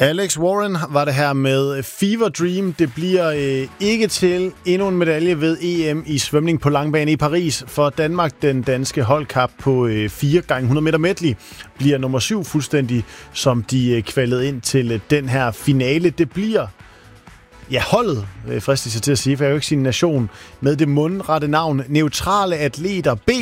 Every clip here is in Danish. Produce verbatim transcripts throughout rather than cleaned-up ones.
Alex Warren var det her med Fever Dream. Det bliver øh, ikke til endnu en medalje ved E M i svømning på langbane i Paris. For Danmark, den danske holdkap på øh, fire gange hundrede meter medley, bliver nummer syv fuldstændig, som de øh, kvalede ind til øh, den her finale. Det bliver ja, holdet, øh, fristes jeg til at sige, for jeg har jo ikke sin nation, med det mundrette navn Neutrale Atleter B.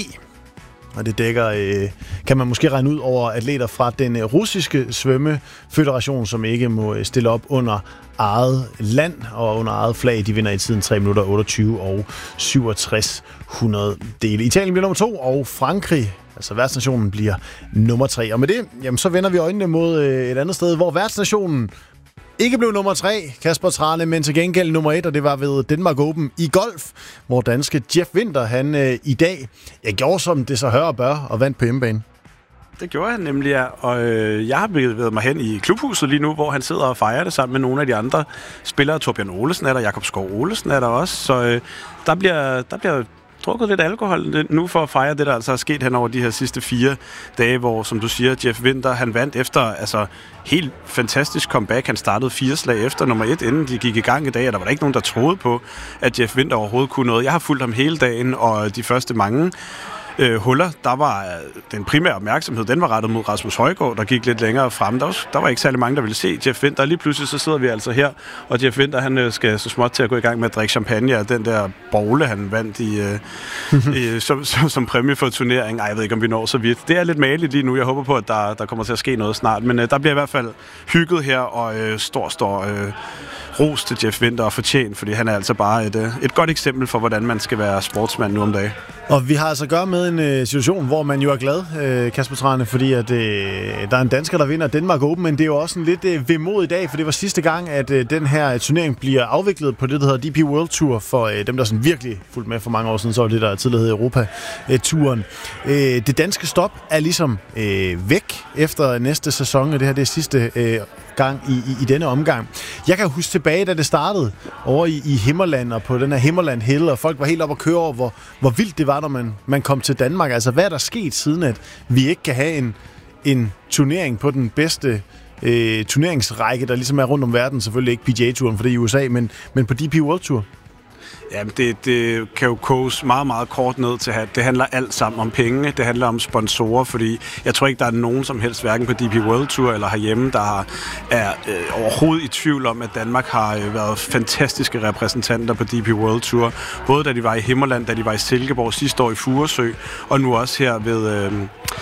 Og det dækker, øh, kan man måske regne ud over atleter fra den øh, russiske svømmefederation, som ikke må øh, stille op under eget land og under eget flag. De vinder i tiden tre minutter otteogtyve og syvogtres hundrede dele. Italien bliver nummer to, og Frankrig, altså værtsnationen, bliver nummer tre. Og med det, jamen, så vender vi øjnene mod øh, et andet sted, hvor værtsnationen ikke blev nummer tre, Kasper Trane, men til gengæld nummer et, og det var ved Denmark Open i golf, hvor danske Jeff Winther, han øh, i dag jeg gjorde som det så hører og bør, og vandt på hjemmebane. Det gjorde han nemlig, ja. Og øh, jeg har bevæget mig hen i klubhuset lige nu, hvor han sidder og fejrer det sammen med nogle af de andre spillere. Torbjørn Olesen er der, Jakob Skov Olesen er der også, så øh, der bliver... Der bliver drukket lidt alkohol nu for at fejre det, der altså er sket hen over de her sidste fire dage, hvor, som du siger, Jeff Winther, han vandt efter altså helt fantastisk comeback. Han startede fire slag efter nummer et, inden de gik i gang i dag, og der var der ikke nogen, der troede på, at Jeff Winther overhovedet kunne noget. Jeg har fulgt ham hele dagen, og de første mange øh, huller, der var den primære opmærksomhed, den var rettet mod Rasmus Højgaard, der gik lidt længere frem. Der var, der var ikke særlig mange, der ville se Jeff Winther. Lige pludselig så sidder vi altså her, og Jeff Winther, han skal så småt til at gå i gang med at drikke champagne af den der bogle, han vandt i, øh, i, som, som, som præmie for turneringen. Ej, jeg ved ikke, om vi når så vidt. Det er lidt maligt lige nu. Jeg håber på, at der, der kommer til at ske noget snart, men øh, der bliver i hvert fald hygget her, og øh, stor, stor øh, ros til Jeff Winther og fortjent, fordi han er altså bare et, øh, et godt eksempel for, hvordan man skal være sportsmand nu om dagen. Og vi har altså at gøre med en øh, situation, hvor man jo er glad, øh, Kasper Trane, fordi at, øh, der er en dansker, der vinder Denmark Open, men det er jo også en lidt øh, vemod i dag, for det var sidste gang, at øh, den her turnering bliver afviklet på det, der hedder D P World Tour, for øh, dem, der sådan virkelig fulgte med for mange år siden, så var det, der tidligere hed Europa-turen. Øh, det danske stop er ligesom øh, væk efter næste sæson, og det her det er sidste øh, gang i, i, i denne omgang. Jeg kan huske tilbage, da det startede over i, i Himmerland og på den her Himmerland Hill, og folk var helt oppe at køre over, hvor, hvor vildt det var, når man, man kom til Danmark. Altså, hvad er der sket siden, at vi ikke kan have en, en turnering på den bedste øh, turneringsrække, der ligesom er rundt om verden? Selvfølgelig ikke P G A-turen, for det er i U S A, men, men på D P World Tour. Jamen, det, det kan jo koges meget, meget kort ned til, at det handler alt sammen om penge. Det handler om sponsorer, fordi jeg tror ikke, der er nogen som helst, hverken på D P World Tour eller herhjemme, der er øh, overhovedet i tvivl om, at Danmark har øh, været fantastiske repræsentanter på D P World Tour. Både da de var i Himmerland, da de var i Silkeborg sidste år i Furesø, og nu også her ved øh,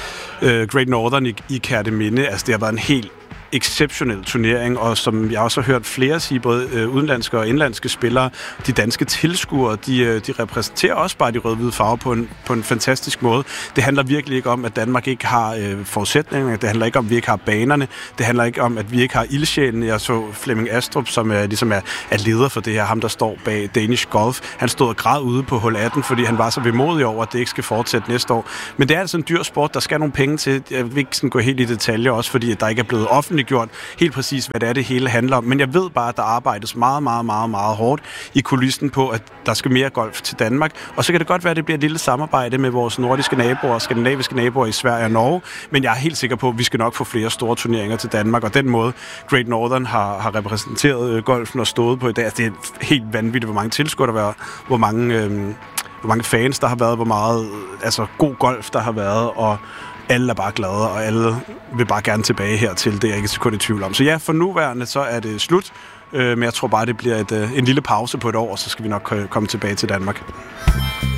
øh, Great Northern i, i Kerteminde. Altså, det har været en helt exceptionel turnering, og som jeg også har hørt flere sige, både øh, udenlandske og indlandske spillere, de danske tilskuere, de, øh, de repræsenterer også bare de rød-hvide farver på en, på en fantastisk måde. Det handler virkelig ikke om, at Danmark ikke har øh, forudsætninger, det handler ikke om, at vi ikke har banerne, det handler ikke om, at vi ikke har ildsjælen. Jeg så Flemming Astrup, som er, ligesom er, er leder for det her, ham der står bag Danish Golf. Han stod og græd ude på hul atten, fordi han var så vemodig over, at det ikke skal fortsætte næste år. Men det er altså en dyr sport, der skal nogle penge til. Jeg vil ikke sådan gå helt i detaljer, også fordi at der ikke er blevet offentligt gjort helt præcis, hvad det er, det hele handler om. Men jeg ved bare, at der arbejdes meget, meget, meget, meget hårdt i kulissen på, at der skal mere golf til Danmark. Og så kan det godt være, at det bliver et lille samarbejde med vores nordiske naboer og skandinaviske naboer i Sverige og Norge. Men jeg er helt sikker på, at vi skal nok få flere store turneringer til Danmark. Og den måde, Great Northern har, har repræsenteret golfen og stået på i dag, altså det er helt vanvittigt, hvor mange tilskuere der har været, hvor mange, øh, hvor mange fans der har været, hvor meget altså, god golf der har været, og alle er bare glade, og alle vil bare gerne tilbage hertil. Det er jeg ikke så kun i tvivl om. Så ja, for nuværende så er det slut, øh, men jeg tror bare, det bliver et, øh, en lille pause på et år, og så skal vi nok komme tilbage til Danmark.